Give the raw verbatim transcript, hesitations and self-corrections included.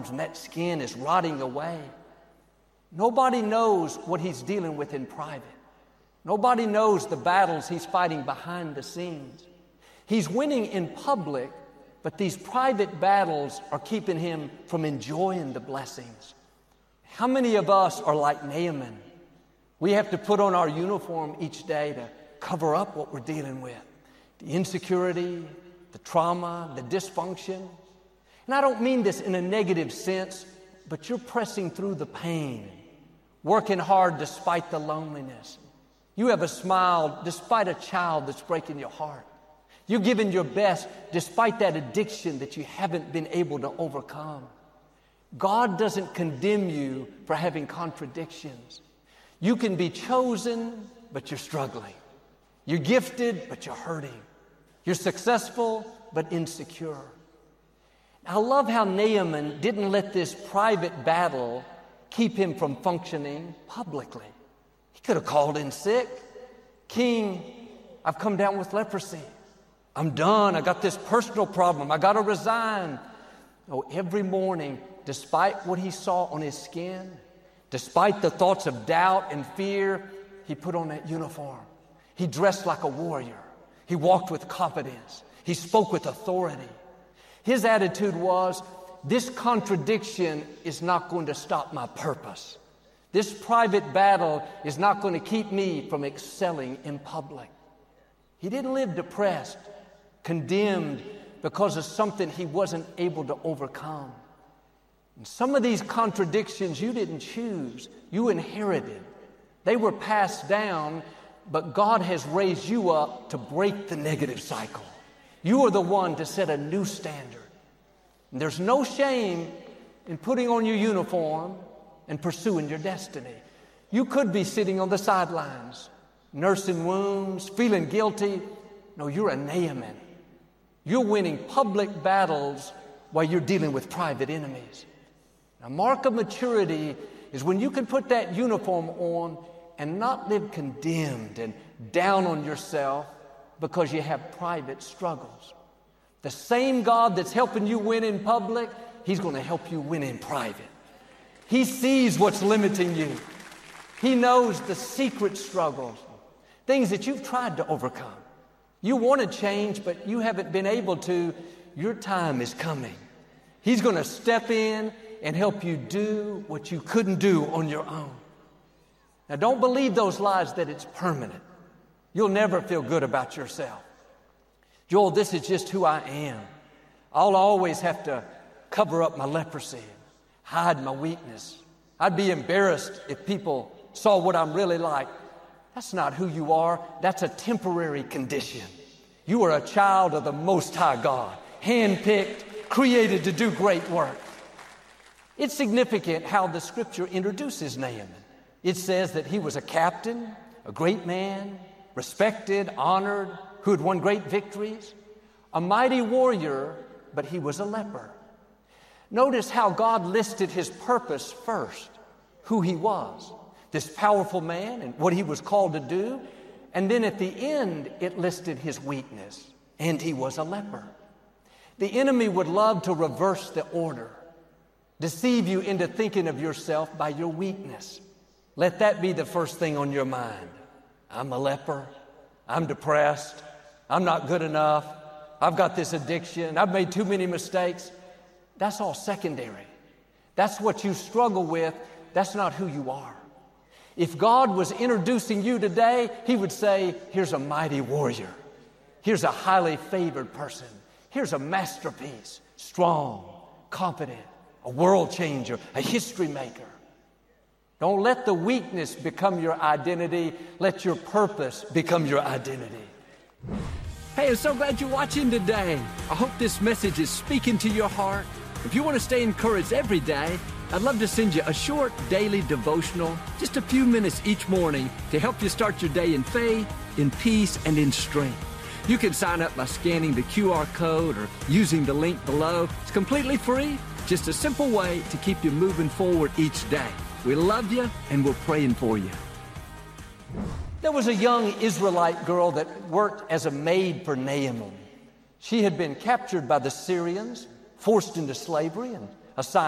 arms and that skin is rotting away. Nobody knows what he's dealing with in private. Nobody knows the battles he's fighting behind the scenes. He's winning in public, but these private battles are keeping him from enjoying the blessings. How many of us are like Naaman? We have to put on our uniform each day to cover up what we're dealing with. The insecurity, the trauma, the dysfunction. And I don't mean this in a negative sense, but you're pressing through the pain, working hard despite the loneliness. You have a smile despite a child that's breaking your heart. You're giving your best despite that addiction that you haven't been able to overcome. God doesn't condemn you for having contradictions. You can be chosen, but you're struggling. You're gifted, but you're hurting. You're successful, but insecure. I love how Naaman didn't let this private battle keep him from functioning publicly. He could have called in sick. King, I've come down with leprosy. I'm done. I got this personal problem. I got to resign. Oh, every morning, despite what he saw on his skin, despite the thoughts of doubt and fear, he put on that uniform. He dressed like a warrior. He walked with confidence. He spoke with authority. His attitude was, this contradiction is not going to stop my purpose. This private battle is not going to keep me from excelling in public. He didn't live depressed, condemned because of something he wasn't able to overcome. And some of these contradictions you didn't choose, you inherited. They were passed down, but God has raised you up to break the negative cycle. You are the one to set a new standard. And there's no shame in putting on your uniform and pursuing your destiny. You could be sitting on the sidelines, nursing wounds, feeling guilty. No, you're a Naaman. You're winning public battles while you're dealing with private enemies. A mark of maturity is when you can put that uniform on and not live condemned and down on yourself because you have private struggles. The same God that's helping you win in public, He's going to help you win in private. He sees what's limiting you. He knows the secret struggles, things that you've tried to overcome. You want to change, but you haven't been able to. Your time is coming. He's going to step in and help you do what you couldn't do on your own. Now, don't believe those lies that it's permanent. You'll never feel good about yourself. Joel, this is just who I am. I'll always have to cover up my leprosy, hide my weakness. I'd be embarrassed if people saw what I'm really like. That's not who you are. That's a temporary condition. You are a child of the Most High God, handpicked, created to do great work. It's significant how the Scripture introduces Naaman. It says that he was a captain, a great man, respected, honored, who had won great victories, a mighty warrior, but he was a leper. Notice how God listed his purpose first, who he was, this powerful man and what he was called to do. And then at the end, it listed his weakness, and he was a leper. The enemy would love to reverse the order, deceive you into thinking of yourself by your weakness. Let that be the first thing on your mind. I'm a leper. I'm depressed. I'm not good enough. I've got this addiction. I've made too many mistakes. That's all secondary. That's what you struggle with. That's not who you are. If God was introducing you today, He would say, here's a mighty warrior. Here's a highly favored person. Here's a masterpiece, strong, confident, a world changer, a history maker. Don't let the weakness become your identity. Let your purpose become your identity. Hey, I'm so glad you're watching today. I hope this message is speaking to your heart. If you want to stay encouraged every day, I'd love to send you a short daily devotional, just a few minutes each morning to help you start your day in faith, in peace, and in strength. You can sign up by scanning the Q R code or using the link below. It's completely free, just a simple way to keep you moving forward each day. We love you, and we're praying for you. There was a young Israelite girl that worked as a maid for Naaman. She had been captured by the Syrians, forced into slavery, and assigned